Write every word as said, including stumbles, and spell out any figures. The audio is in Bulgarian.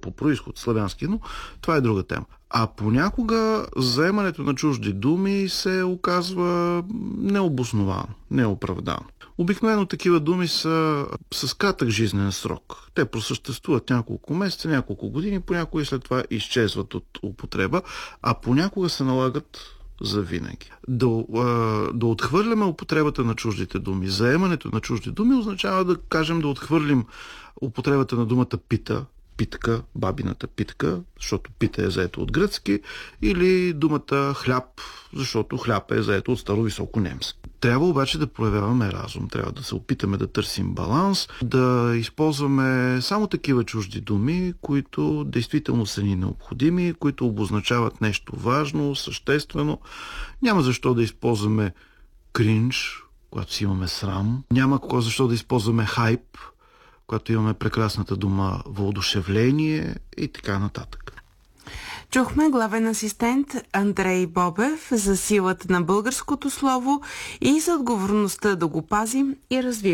по происход, славянски, но това е друга тема. А понякога заемането на чужди думи се оказва необосновано, неоправдано. Обикновено такива думи са с кратък жизнен срок. Те просъществуват няколко месеца, няколко години, понякога и след това изчезват от употреба, а понякога се налагат за винаги. Да, да отхвърляме употребата на чуждите думи. Заемането на чужди думи означава да кажем да отхвърлим употребата на думата пита, питка, бабината питка, защото пита е заето от гръцки, или думата хляб, защото хляб е заето от старовисоко немски. Трябва обаче да проявяваме разум, трябва да се опитаме да търсим баланс, да използваме само такива чужди думи, които действително са ни необходими, които обозначават нещо важно, съществено. Няма защо да използваме кринж, когато си имаме срам. Няма защо да използваме хайп, когато имаме прекрасната дума въодушевление и така нататък. Чухме главен асистент Андрей Бобев за силата на българското слово и за отговорността да го пазим и развиваме.